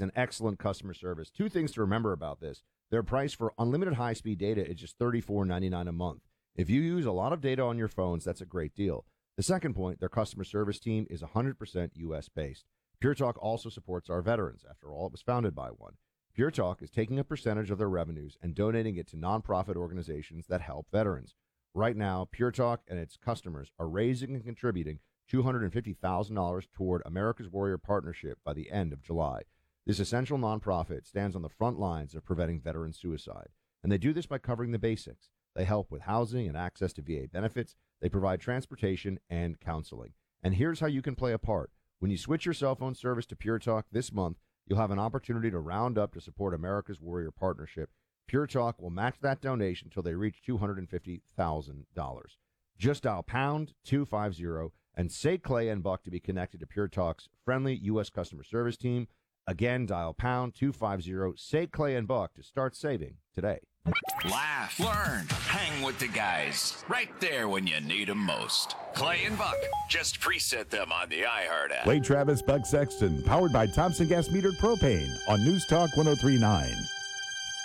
is an excellent customer service. Two things to remember about this. Their price for unlimited high-speed data is just $34.99 a month. If you use a lot of data on your phones, that's a great deal. The second point, their customer service team is 100% U.S.-based. Pure Talk also supports our veterans. After all, it was founded by one. Pure Talk is taking a percentage of their revenues and donating it to nonprofit organizations that help veterans. Right now, Pure Talk and its customers are raising and contributing $250,000 toward America's Warrior Partnership by the end of July. This essential nonprofit stands on the front lines of preventing veteran suicide, and they do this by covering the basics. They help with housing and access to VA benefits. They provide transportation and counseling. And here's how you can play a part. When you switch your cell phone service to Pure Talk this month, you'll have an opportunity to round up to support America's Warrior Partnership. Pure Talk will match that donation until they reach $250,000. Just dial pound 250 and say Clay and Buck to be connected to Pure Talk's friendly U.S. customer service team. Again, dial pound 250, say Clay and Buck to start saving today. Laugh, learn, hang with the guys. Right there when you need them most. Clay and Buck. Just preset them on the iHeart app. Clay Travis, Buck Sexton, powered by Thompson Gas Metered Propane on News Talk 1039.